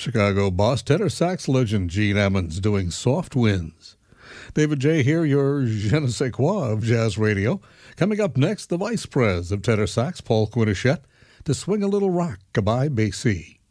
Chicago boss tenor sax legend Gene Ammons doing Soft Winds. David J. here, your je ne sais quoi of jazz radio. Coming up next, the vice pres of tenor sax Paul Quinichette to Swing a Little Rock by Basie.